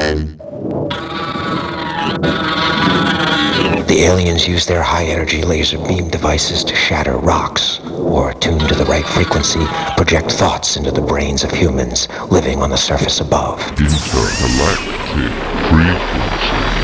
The aliens use their high-energy laser beam devices to shatter rocks, or, tuned to the right frequency, project thoughts into the brains of humans living on the surface above. Intergalactic frequency.